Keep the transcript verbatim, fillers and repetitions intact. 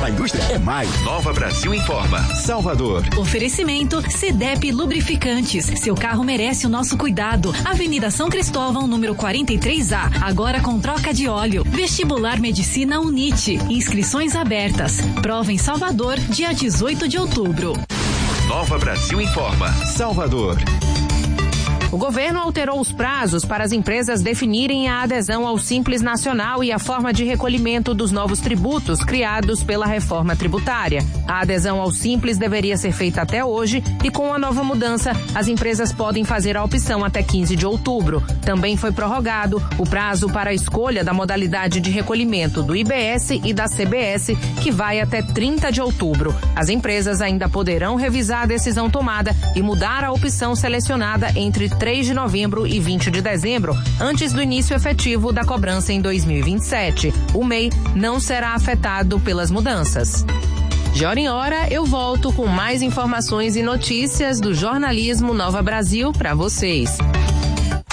indústria é mais. Nova Brasil informa. Salvador. Oferecimento Cedep Lubrificantes. Seu carro merece o nosso cuidado. Avenida São Cristóvão, número quarenta e três A. Agora com troca de óleo. Vestibular Medicina Unite. Inscrições abertas. Prova em Salvador, dia dezoito de outubro. Nova Brasil informa. Salvador. O governo alterou os prazos para as empresas definirem a adesão ao Simples Nacional e a forma de recolhimento dos novos tributos criados pela reforma tributária. A adesão ao Simples deveria ser feita até hoje e, com a nova mudança, as empresas podem fazer a opção até quinze de outubro. Também foi prorrogado o prazo para a escolha da modalidade de recolhimento do I B S e da C B S, que vai até trinta de outubro. As empresas ainda poderão revisar a decisão tomada e mudar a opção selecionada entre três de novembro e vinte de dezembro, antes do início efetivo da cobrança em dois mil e vinte e sete. O M E I não será afetado pelas mudanças. De hora em hora, eu volto com mais informações e notícias do jornalismo Nova Brasil para vocês.